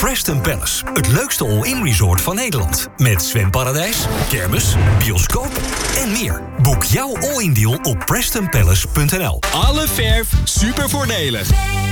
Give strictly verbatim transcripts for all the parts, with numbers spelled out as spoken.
Preston Palace, het leukste all-in resort van Nederland. Met zwemparadijs, kermis, bioscoop en meer. Boek jouw all-in deal op preston palace punt n l. Alle verf super voordelig.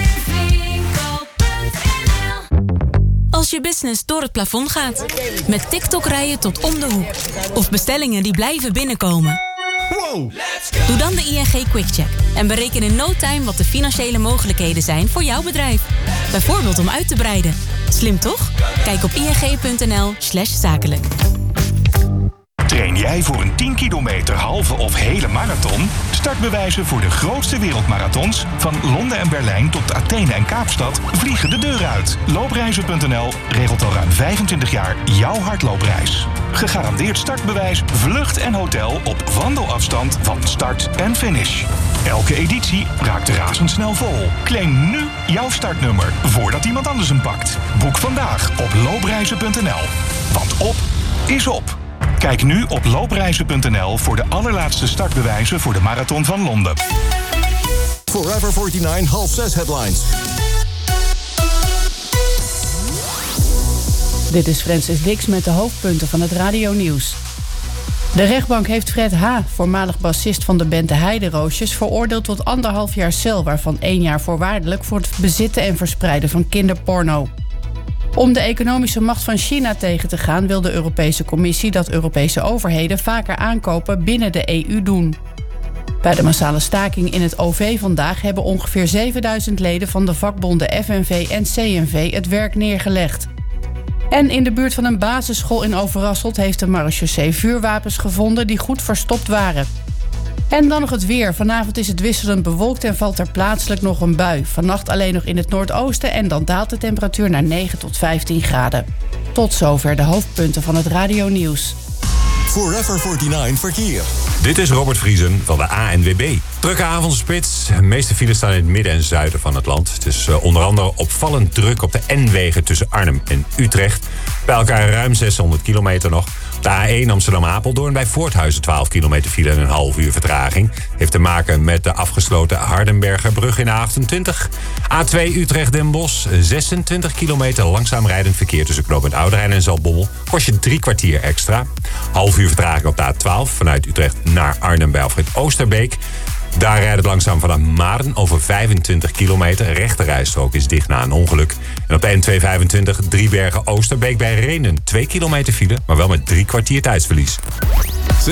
Als je business door het plafond gaat. Met TikTok rijden tot om de hoek. Of bestellingen die blijven binnenkomen. Wow. Doe dan de I N G QuickCheck. En bereken in no time wat de financiële mogelijkheden zijn voor jouw bedrijf. Bijvoorbeeld om uit te breiden. Slim toch? Kijk op ing punt n l slash zakelijk. Train jij voor een tien kilometer, halve of hele marathon? Startbewijzen voor de grootste wereldmarathons, van Londen en Berlijn tot Athene en Kaapstad, vliegen de deur uit. Loopreizen punt n l regelt al ruim vijfentwintig jaar jouw hardloopreis. Gegarandeerd startbewijs, vlucht en hotel op wandelafstand van start en finish. Elke editie raakt razendsnel vol. Claim nu jouw startnummer voordat iemand anders hem pakt. Boek vandaag op loopreizen punt n l. Want op is op. Kijk nu op loopreizen punt n l voor de allerlaatste startbewijzen voor de Marathon van Londen. Forever negenenveertig half zes headlines. Dit is Francis Dix met de hoofdpunten van het radionieuws. De rechtbank heeft Fred H., voormalig bassist van de band de Heideroosjes, veroordeeld tot anderhalf jaar cel, waarvan één jaar voorwaardelijk voor het bezitten en verspreiden van kinderporno. Om de economische macht van China tegen te gaan wil de Europese Commissie dat Europese overheden vaker aankopen binnen de E U doen. Bij de massale staking in het O V vandaag hebben ongeveer zevenduizend leden van de vakbonden F N V en C N V het werk neergelegd. En in de buurt van een basisschool in Overasselt heeft de marechaussee vuurwapens gevonden die goed verstopt waren. En dan nog het weer. Vanavond is het wisselend bewolkt en valt er plaatselijk nog een bui. Vannacht alleen nog in het noordoosten en dan daalt de temperatuur naar negen tot vijftien graden. Tot zover de hoofdpunten van het radionieuws. Forever negenenveertig verkeer. Dit is Robert Vriesen van de A N W B. Drukke avondspits. De meeste files staan in het midden en zuiden van het land. Het is uh, onder andere opvallend druk op de N-wegen tussen Arnhem en Utrecht. Bij elkaar ruim zeshonderd kilometer nog. De A één Amsterdam-Apeldoorn bij Voorthuizen twaalf kilometer file en een half uur vertraging. Heeft te maken met de afgesloten Hardenbergerbrug in A achtentwintig. A twee Utrecht-Den Bosch, zesentwintig kilometer langzaam rijdend verkeer tussen knooppunt Ouderijn en Zaltbommel. Kost je drie kwartier extra. Half uur vertraging op de A twaalf vanuit Utrecht naar Arnhem bij Alfred Oosterbeek. Daar rijdt het langzaam vanaf Maarn over vijfentwintig kilometer. Rechterrijstrook is dicht na een ongeluk. En op de N tweehonderdvijfentwintig Driebergen-Oosterbeek bij Rhenen. twee kilometer file, maar wel met drie kwartier tijdsverlies.